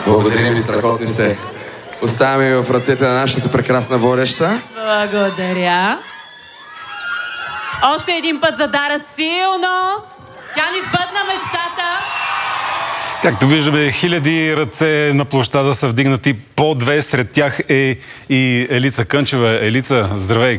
Благодарим ви, страхотни сте. Оставяме в ръцете на нашата прекрасна водеща. Благодаря. Още един път за Дара, силно. Тя ни сбъдна мечтата. Както виждаме, хиляди ръце на площада са вдигнати, по две, сред тях е и Елица Кънчева. Елица, здравей!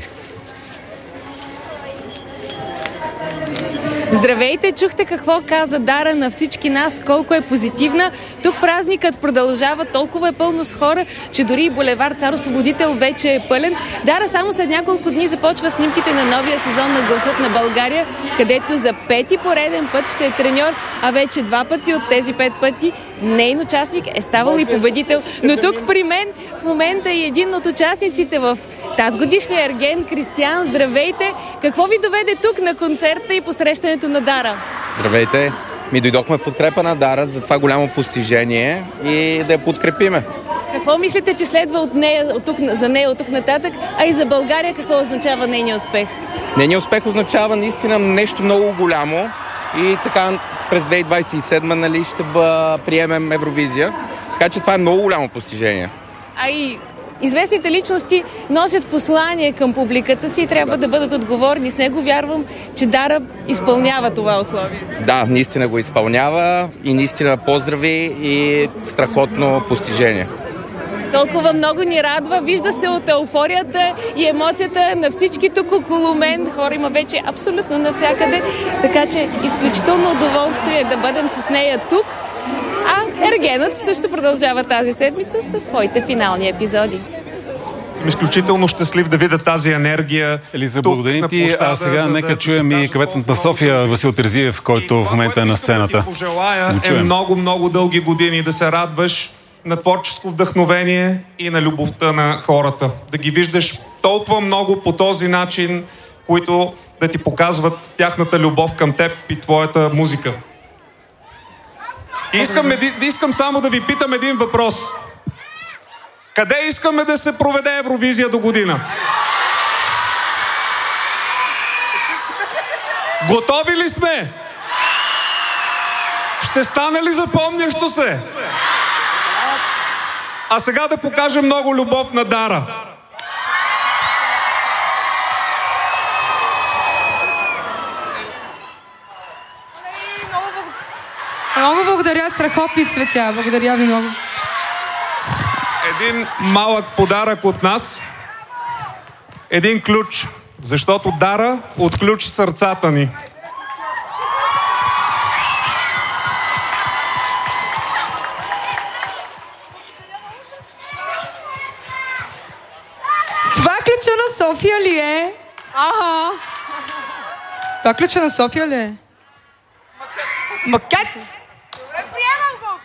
Здравейте! Чухте какво каза Дара на всички нас, колко е позитивна. Тук празникът продължава, толкова е пълно с хора, че дори и булевар Цар Освободител вече е пълен. Дара само след няколко дни започва снимките на новия сезон на Гласът на България, където за пети пореден път ще е треньор, а вече 2 пъти от тези 5 пъти нейн участник е ставал и победител. Но тук при мен в момента е един от участниците в тази годишния Ерген, Кристиан. Здравейте! Какво ви доведе тук на концерта и посрещането на Дара? Здравейте! Ми дойдохме в подкрепа на Дара за това голямо постижение и да я подкрепиме. Какво мислите, че следва от нея, за нея от тук нататък, а и за България какво означава нейният успех? Нейният успех означава наистина нещо много голямо и така през 2027 нали, ще приемем Евровизия. Така че това е много голямо постижение. А и известните личности носят послание към публиката си и трябва да бъдат отговорни. С него вярвам, че Дара изпълнява това условие. Да, наистина го изпълнява и наистина поздрави и страхотно постижение. Толкова много ни радва. Вижда се от еуфорията и емоцията на всички тук около мен. Хора има вече абсолютно навсякъде. Така че изключително удоволствие да бъдем с нея тук. А Ергенът също продължава тази седмица със своите финални епизоди. Съм изключително щастлив да видя тази енергия. Елиза, благодарим ти. А сега нека чуем и кметът на София Васил Терзиев, който в момента е на сцената. Да ти пожелая много дълги години да се радваш на творческо вдъхновение и на любовта на хората. Да ги виждаш толкова много по този начин, които да ти показват тяхната любов към теб и твоята музика. Искам само да ви питам един въпрос. Къде искаме да се проведе Евровизия до година? Готови ли сме? Ще стане ли запомнящо се? А сега да покажем много любов на Дара. Много благодаря, страхотни цветя. Благодаря ви много. Един малък подарък от нас. Един ключ. Защото Дара отключи сърцата ни. Това ключа на София ли е? Ага. Това ключа на София ли е? Макет! Добре, приемам го!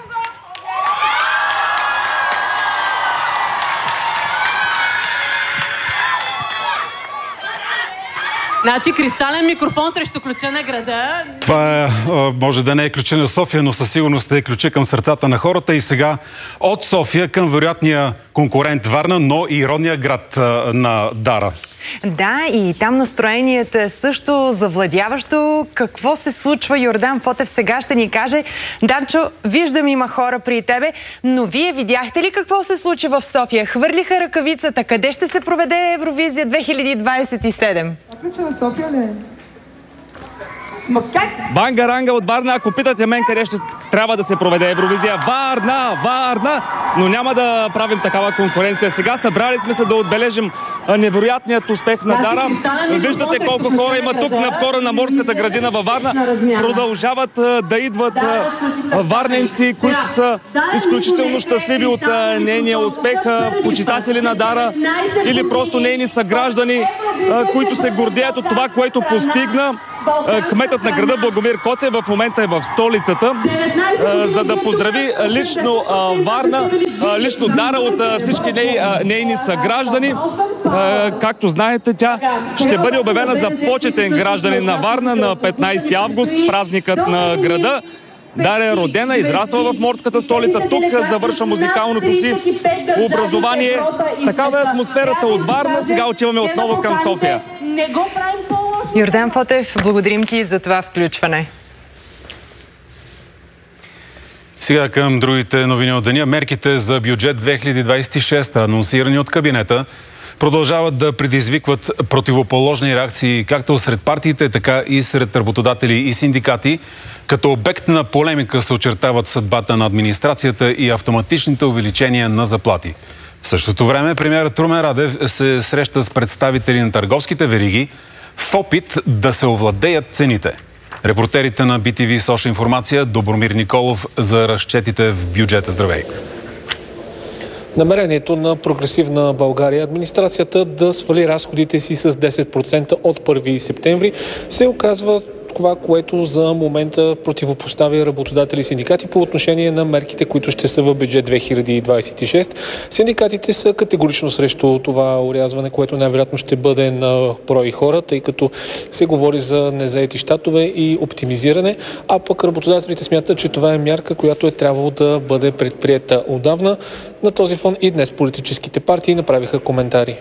Значи кристален микрофон срещу ключа на града. Това може да не е ключа на София, но със сигурност е ключа към сърцата на хората. И сега от София към вероятния конкурент Варна, но и родния град на Дара. Да, и там настроението е също завладяващо. Какво се случва? Йордан Фотев сега ще ни каже. Данчо, виждам има хора при тебе, но вие видяхте ли какво се случи в София? Хвърлиха ръкавицата. Къде ще се проведе Евровизия 2027? Ключа на София ли е? Макет! Банга-ранга от Варна, ако питате мен къде ще трябва да се проведе Евровизия. Варна! Но няма да правим такава конкуренция. Сега събрали сме се да отбележим невероятният успех на Дара. Виждате колко хора има тук на входа на морската градина във Варна. Продължават да идват варненци, които са изключително щастливи от нейния успех, почитатели на Дара или просто нейни съграждани, които се гордеят от това, което постигна. Кметът на града Благомир Коцев в момента е в столицата, за да поздрави лично Варна, лично Дара от всички нейни съграждани. Както знаете, тя ще бъде обявена за почетен гражданин на Варна на 15 август, празникът на града. Дара е родена, израства в морската столица. Тук завършва музикалното си образование. Такава е атмосферата от Варна. Сега отиваме отново към София. Йордан Фотев, благодарим ти за това включване. Сега към другите новини от деня. Мерките за бюджет 2026, анонсирани от кабинета, продължават да предизвикват противоположни реакции както сред партиите, така и сред работодатели и синдикати. Като обект на полемика се очертават съдбата на администрацията и автоматичните увеличения на заплати. В същото време премиерът Румен Радев се среща с представители на търговските вериги в опит да се овладеят цените. Репортерите на BTV Соша информация, Добромир Николов за разчетите в бюджета. Здравей! Намерението на Прогресивна България администрацията да свали разходите си с 10% от 1 септември се оказва това, което за момента противопоставя работодатели и синдикати по отношение на мерките, които ще са в бюджет 2026. Синдикатите са категорично срещу това орязване, което най-вероятно ще бъде на брой хора, тъй като се говори за незаети щатове и оптимизиране, а пък работодателите смятат, че това е мярка, която е трябвало да бъде предприета отдавна. На този фон и днес политическите партии направиха коментари.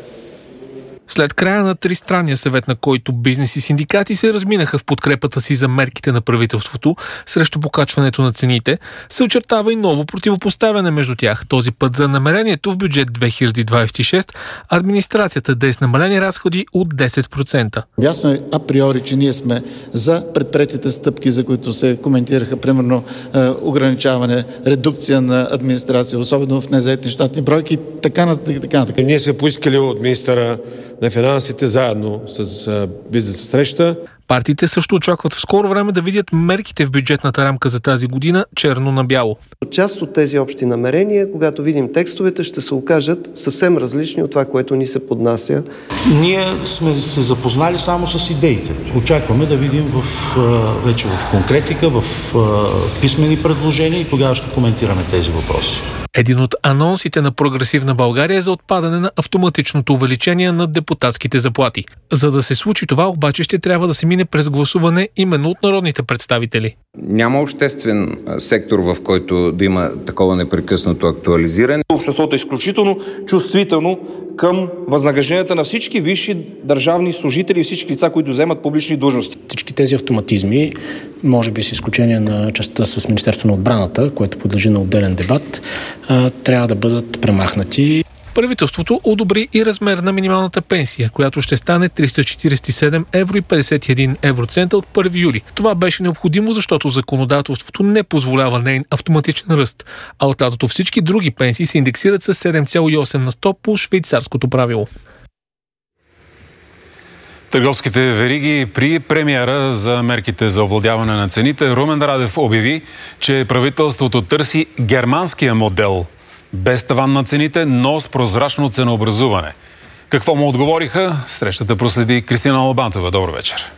След края на тристранния съвет, на който бизнес и синдикати се разминаха в подкрепата си за мерките на правителството срещу покачването на цените, се очертава и ново противопоставяне между тях. Този път за намерението в бюджет 2026 администрацията да е с намалени разходи от 10%. Ясно е априори, че ние сме за предприетите стъпки, за които се коментираха, примерно ограничаване, редукция на администрация, особено в незаети щатни бройки, така нататък. Ние сме поискали от министъра на финансите заедно с бизнес среща. Партиите също очакват в скоро време да видят мерките в бюджетната рамка за тази година черно на бяло. Част от тези общи намерения, когато видим текстовете, ще се окажат съвсем различни от това, което ни се поднася. Ние сме се запознали само с идеите. Очакваме да видим вече в конкретика, в писмени предложения и тогава ще коментираме тези въпроси. Един от анонсите на Прогресивна България е за отпадане на автоматичното увеличение на депутатските заплати. За да се случи това, обаче ще трябва да се мине през гласуване именно от народните представители. Няма обществен сектор, в който да има такова непрекъснато актуализиране. Обществото е изключително чувствително към възнагражденията на всички висши държавни служители и всички лица, които вземат публични длъжности. Всички тези автоматизми, може би с изключение на частта с Министерството на отбраната, което подлежи на отделен дебат, трябва да бъдат премахнати. Правителството одобри и размер на минималната пенсия, която ще стане 347 евро и 51 евроцента от 1 юли. Това беше необходимо, защото законодателството не позволява нейн автоматичен ръст, а от лятото всички други пенсии се индексират с 7,8 на 100 по швейцарското правило. Търговските вериги при премиера за мерките за овладяване на цените Румен Радев обяви, че правителството търси германския модел – без таван на цените, но с прозрачно ценообразуване. Какво му отговориха? Срещата проследи Кристина Албантова. Добър вечер.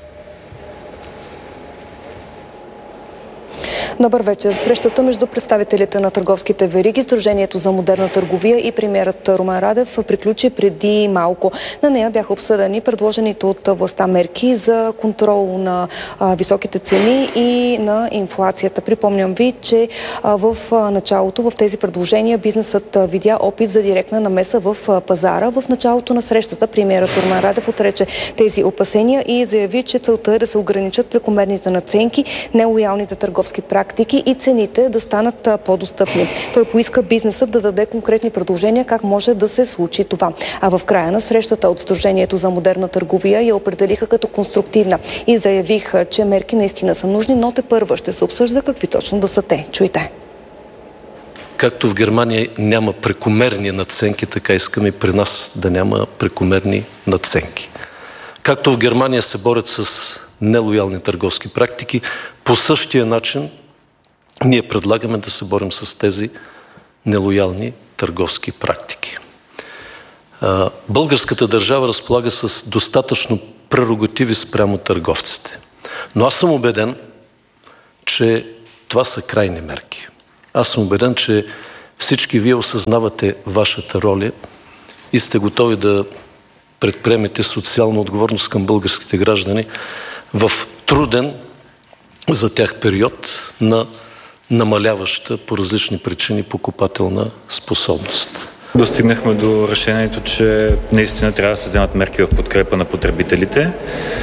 Добър вечер. Срещата между представителите на търговските вериги, Сдружението за модерна търговия и премиерът Румен Радев приключи преди малко. На нея бяха обсъдени предложените от властта мерки за контрол на високите цени и на инфлацията. Припомням ви, че в началото в тези предложения бизнесът видя опит за директна намеса в пазара. В началото на срещата премиерът Румен Радев отрече тези опасения и заяви, че целта е да се ограничат прекомерните надценки, нелоялните търговски практики и цените да станат по-достъпни. Той поиска бизнесът да даде конкретни предложения как може да се случи това. А в края на срещата от Сдружението за модерна търговия я определиха като конструктивна и заявиха, че мерки наистина са нужни, но тепърва ще се обсъжда какви точно да са те. Чуйте. Както в Германия няма прекомерни надценки, така искаме и при нас да няма прекомерни надценки. Както в Германия се борят с нелоялни търговски практики, по същия начин ние предлагаме да се борим с тези нелоялни търговски практики. Българската държава разполага с достатъчно прерогативи спрямо търговците. Но аз съм убеден, че това са крайни мерки. Аз съм убеден, че всички вие осъзнавате вашата роля и сте готови да предприемете социална отговорност към българските граждани в труден за тях период на намаляваща по различни причини покупателна способност. Достигнахме до решението, че наистина трябва да се вземат мерки в подкрепа на потребителите.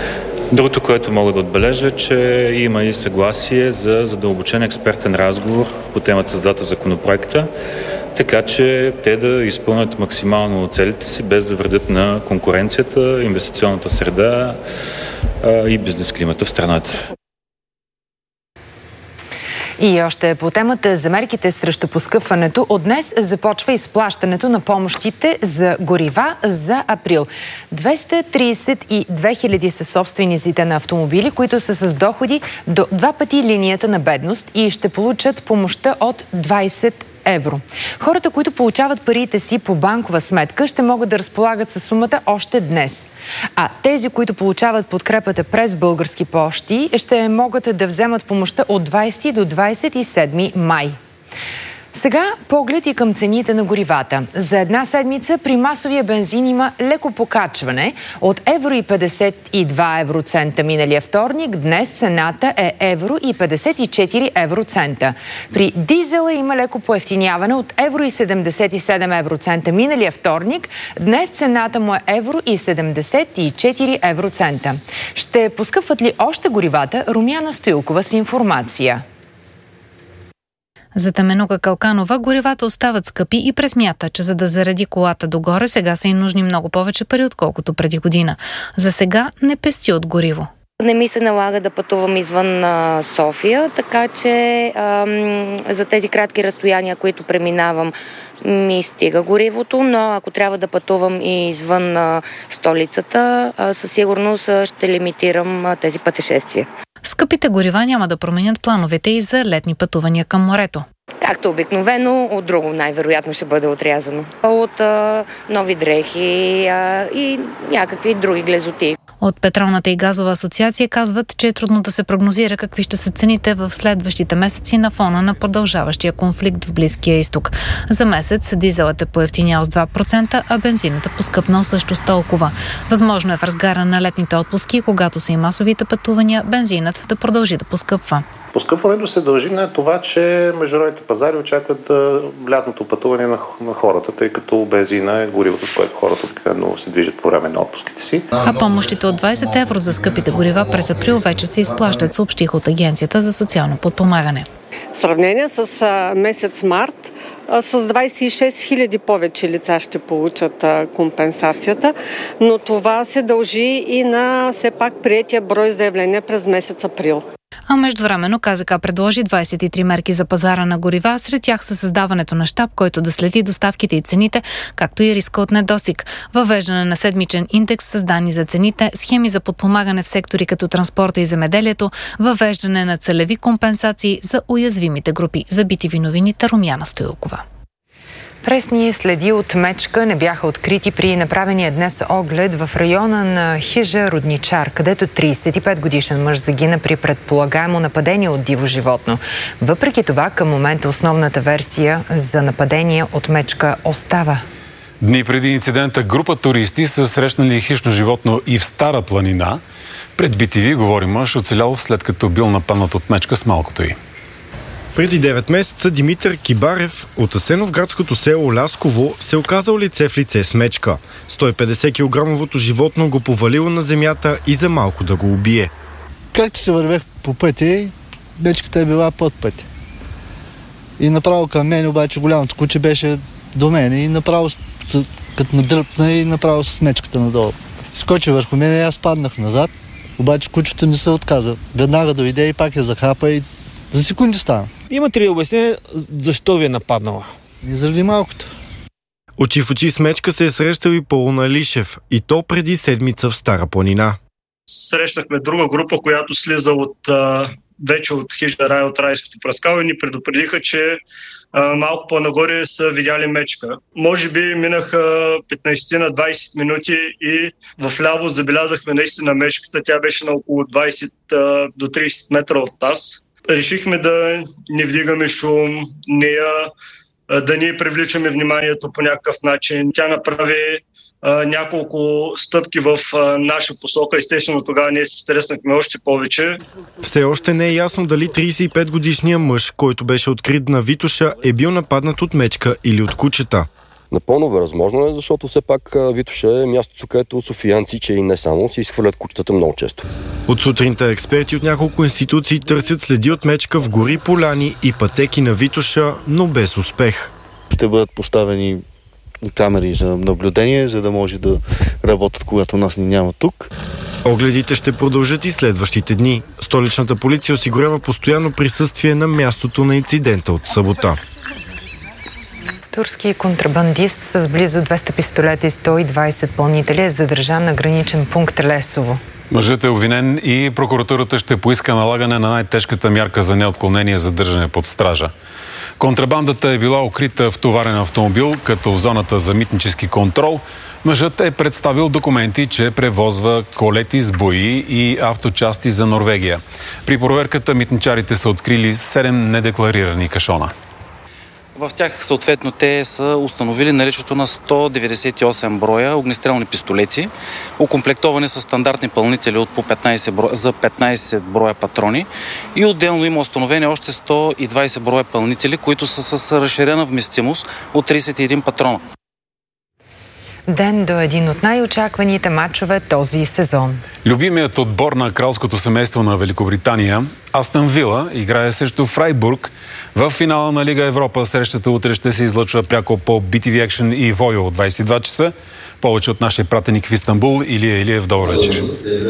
Другото, което мога да отбележа, е, че има и съгласие за задълбочен експертен разговор по темата с двата законопроекта, така че те да изпълнят максимално целите си, без да вредят на конкуренцията, инвестиционната среда и бизнес климата в страната. И още по темата за мерките срещу поскъпването, от днес започва изплащането на помощите за горива за април. 232 хиляди са собствениците на автомобили, които са с доходи до 2 пъти линията на бедност и ще получат помощта от 20 евро. Хората, които получават парите си по банкова сметка, ще могат да разполагат със сумата още днес. А тези, които получават подкрепата през Български пощи, ще могат да вземат помощта от 20 до 27 май. Сега поглед и към цените на горивата. За една седмица при масовия бензин има леко покачване от 1,52 евроцента миналия вторник. Днес цената е 1,54 евроцента. При дизела има леко поевтиняване от 1,77 евроцента миналия вторник. Днес цената му е 1,74 евроцента. Ще поскъпват ли още горивата? Румяна Стоилкова с информация. За Теменука Калканова горивата остават скъпи и пресмята, че за да зареди колата догоре, сега са и нужни много повече пари, отколкото преди година. За сега не пести от гориво. Не ми се налага да пътувам извън София, така че за тези кратки разстояния, които преминавам, ми стига горивото, но ако трябва да пътувам и извън столицата, със сигурност ще лимитирам тези пътешествия. Скъпите горива няма да променят плановете и за летни пътувания към морето. Както обикновено, от друго най-вероятно ще бъде отрязано. От нови дрехи и някакви други глезоти. От Петролната и газова асоциация казват, че е трудно да се прогнозира какви ще са цените в следващите месеци на фона на продължаващия конфликт в Близкия изток. За месец дизелът е поевтинял с 2%, а бензинът е поскъпнал също с толкова. Възможно е в разгара на летните отпуски, когато са и масовите пътувания, бензинът да продължи да поскъпва. Поскъпването се дължи на това, че международните пазари очакват лятното пътуване на хората, тъй като бензина е горивото, с което хората обикновено се движат по време на отпуските си. А помощите от 20 евро за скъпите горива през април вече се изплащат, съобщиха от Агенцията за социално подпомагане. В сравнение с месец март, с 26 хиляди повече лица ще получат компенсацията, но това се дължи и на все пак приетия брой заявления през месец април. А междувременно КЗК предложи 23 мерки за пазара на горива. Сред тях са създаването на щаб, който да следи доставките и цените, както и риска от недостиг. Въвеждане на седмичен индекс с данни за цените, схеми за подпомагане в сектори като транспорта и земеделието, въвеждане на целеви компенсации за уязвимите групи. За BTV новините Румяна Стоилкова. Пресни следи от мечка не бяха открити при направения днес оглед в района на хижа Рудничар, където 35-годишен мъж загина при предполагаемо нападение от диво животно. Въпреки това, към момента основната версия за нападение от мечка остава. Дни преди инцидента група туристи са срещнали хищно животно и в Стара планина. Пред BTV говори мъж, оцелял след като бил нападнат от мечка с малкото й. Преди 9 месеца Димитър Кибарев от асеновградското село Лясково се оказал лице в лице с мечка. 150 килограмовото животно го повалило на земята и за малко да го убие. Както се вървех по пътя, мечката е била под пътя. И направо към мен, обаче голямото куче беше до мен и направо, като ме дръпна и направо с мечката надолу. Скочи върху мен и аз паднах назад, обаче кучето не се отказа. Веднага дойде и пак я захапа и за секунди стана. Имате ли обяснение защо ви е нападнала? И заради малкото. Очи в очи с мечка се е срещал и Полуна Лишев, и то преди седмица в Стара планина. Срещнахме друга група, която слиза вече от хижа Рай от райското пръскало и ни предупредиха, че малко по-нагоре са видяли мечка. Може би минаха 15 на 20 минути и в ляво забелязахме наистина мечката. Тя беше на около 20 до 30 метра от нас. Решихме да не вдигаме шум, да не привличаме вниманието по някакъв начин. Тя направи няколко стъпки в наша посока. Естествено, тогава ние се стреснахме още повече. Все още не е ясно дали 35-годишният мъж, който беше открит на Витоша, е бил нападнат от мечка или от кучета. Напълно възможно е, защото все пак Витоша е мястото, където софиянци, че и не само, си изхвърлят кучетата много често. От сутринта експерти от няколко институции търсят следи от мечка в гори, поляни и пътеки на Витоша, но без успех. Ще бъдат поставени камери за наблюдение, за да може да работят, когато нас ни няма тук. Огледите ще продължат и следващите дни. Столичната полиция осигурява постоянно присъствие на мястото на инцидента от събота. Турски контрабандист с близо 200 пистолета и 120 пълнители е задържан на граничен пункт Лесово. Мъжът е обвинен и прокуратурата ще поиска налагане на най-тежката мярка за неотклонение задържане под стража. Контрабандата е била укрита в товарен автомобил, като в зоната за митнически контрол. Мъжът е представил документи, че превозва колети с бои и авточасти за Норвегия. При проверката митничарите са открили 7 недекларирани кашона. В тях съответно те са установили наличието на 198 броя огнестрелни пистолети, окомплектовани с стандартни пълнители от по 15 броя патрони, и отделно има установени още 120 броя пълнители, които са с разширена вместимост от 31 патрона. Ден до един от най-очакваните матчове този сезон. Любимият отбор на кралското семейство на Великобритания, Астън Вила, играе срещу Фрайбург в финала на Лига Европа. Срещата утре ще се излъчва пряко по BTV Action и Voyo от 22 часа. Повече от нашия пратеник в Истанбул, Илия Илиев. Добър вечер.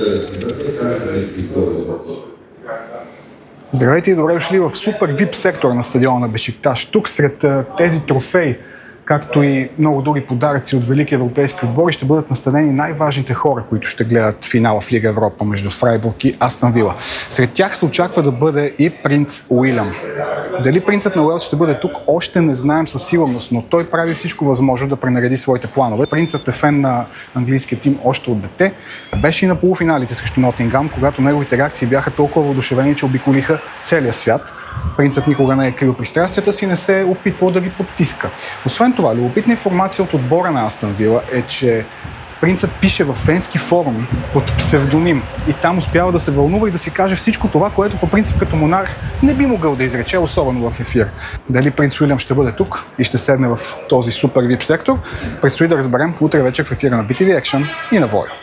Здравейте и добре дошли в супер VIP сектор на стадиона на Бешикташ. Тук сред тези трофеи, както и много други подаръци от велики европейски отбори, ще бъдат настанени най-важните хора, които ще гледат финала в Лига Европа между Фрайбург и Астън Вила. Сред тях се очаква да бъде и принц Уилям. Дали принцът на Уелс ще бъде тук, още не знаем със сигурност, но той прави всичко възможно да пренареди своите планове. Принцът е фен на английския тим още от дете. Беше и на полуфиналите срещу Нотингам, когато неговите реакции бяха толкова воодушевени, че обиколиха целия свят. Принцът никога не е крил пристрастията си, не се е опитвал да ги потиска. Освен това, любопитна информация от отбора на Астън Вила е, че принцът пише във фенски форуми под псевдоним и там успява да се вълнува и да си каже всичко това, което по принцип като монарх не би могъл да изрече, особено в ефир. Дали принц Уилям ще бъде тук и ще седне в този супер VIP сектор, предстои да разберем утре вечер в ефира на BTV Action и на Voyo.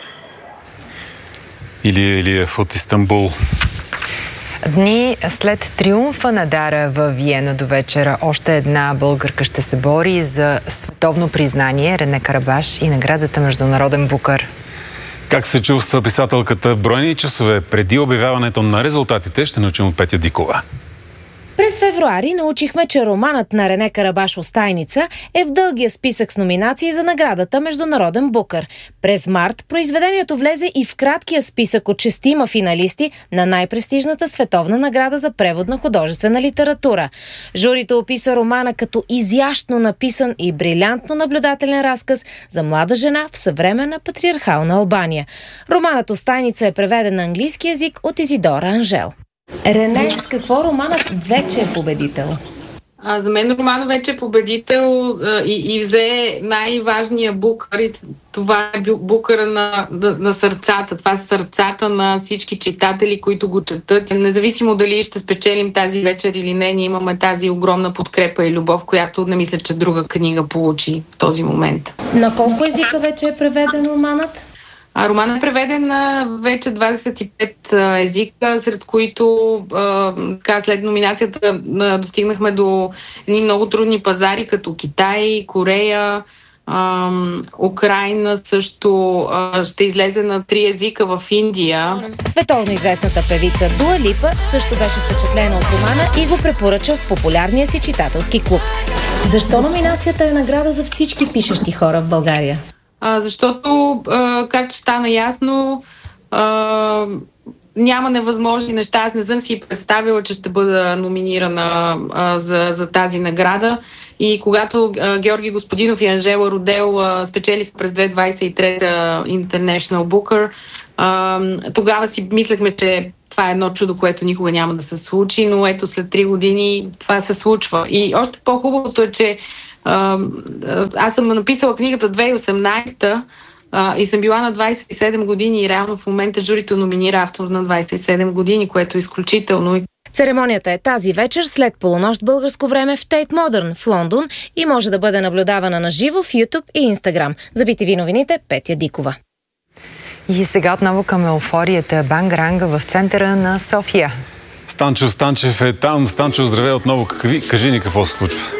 Илия Илиев от Истанбул. Дни след триумфа на Дара във Виена до вечера, още една българка ще се бори за световно признание, Рене Карабаш, и наградата Международен Букър. Как се чувства писателката броени часове преди обявяването на резултатите, ще научим от Петя Дикова. През февруари научихме, че романът на Рене Карабаш "Остайница" е в дългия списък с номинации за наградата Международен Букър. През март произведението влезе и в краткия списък от 6 финалисти на най-престижната световна награда за превод на художествена литература. Журито описа романа като изящно написан и брилянтно наблюдателен разказ за млада жена в съвременна патриархална Албания. Романът "Остайница" е преведен на английски език от Изидора Анжел. Рене, с какво романът вече е победител? За мен романът вече е победител и взе най-важния букър. И това е букъра на сърцата. Това са сърцата на всички читатели, които го четат. Независимо дали ще спечелим тази вечер или не, ние имаме тази огромна подкрепа и любов, която не мисля, че друга книга получи в този момент. На колко езика вече е преведен романът? Романът е преведен на вече 25 езика, сред които след номинацията достигнахме до едни много трудни пазари, като Китай, Корея, Украйна също ще излезе на 3 езика в Индия. Световно известната певица Дуа Липа също беше впечатлена от романа и го препоръча в популярния си читателски клуб. Защо номинацията е награда за всички пишещи хора в България? Защото, както стана ясно, няма невъзможни неща. Аз не съм си представила, че ще бъда номинирана за тази награда. И когато Георги Господинов и Анжела Родел спечелиха през 2023 International Booker, тогава си мислехме, че това е едно чудо, което никога няма да се случи, но ето след 3 години това се случва. И още по-хубавото е, че аз съм написала книгата 2018 и съм била на 27 години и реално в момента журито номинира автор на 27 години, което е изключително. Церемонията е тази вечер след полунощ българско време в Тейт Модърн в Лондон и може да бъде наблюдавана на живо в YouTube и Instagram. За BTV новините, Петя Дикова. И сега отново към еуфорията. Бангаранга в центъра на София. Станчо Станчев е там. Станчо, здравей отново. Кажи ни какво се случва.